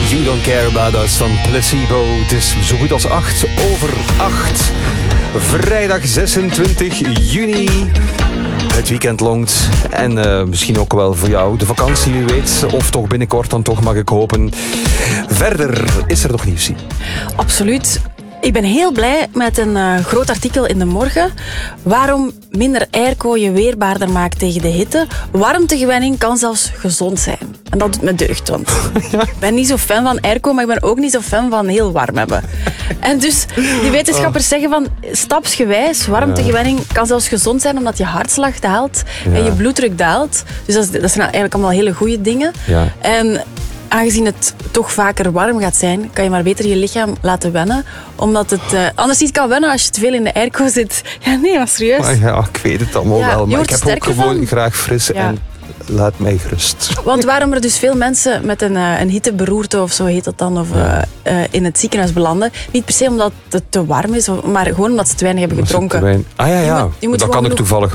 You Don't Care About Us van Placebo. Het is zo goed als 8:08. Vrijdag 26 juni. Het weekend longt. En misschien ook wel voor jou de vakantie, wie weet. Of toch binnenkort, dan toch mag ik hopen. Verder is er nog nieuws. Absoluut. Ik ben heel blij met een groot artikel in De Morgen. Waarom minder airco je weerbaarder maakt tegen de hitte. Warmtegewenning kan zelfs gezond zijn. En dat doet me deugd, want ik ben niet zo fan van airco, maar ik ben ook niet zo fan van heel warm hebben. En dus die wetenschappers zeggen van stapsgewijs, warmtegewenning kan zelfs gezond zijn omdat je hartslag daalt en je bloeddruk daalt. Dus dat zijn eigenlijk allemaal hele goede dingen. Ja. En aangezien het toch vaker warm gaat zijn, kan je maar beter je lichaam laten wennen. Omdat het anders niet kan wennen als je te veel in de airco zit. Ja, nee, maar serieus. Maar ja, ik weet het allemaal wel. Maar ik heb ook gewoon van. graag fris en laat mij gerust. Want waarom er dus veel mensen met een hitteberoerte of zo heet dat dan, of in het ziekenhuis belanden. Niet per se omdat het te warm is, maar gewoon omdat ze te weinig hebben gedronken. Ah ja, je moet dat kan ik toevallig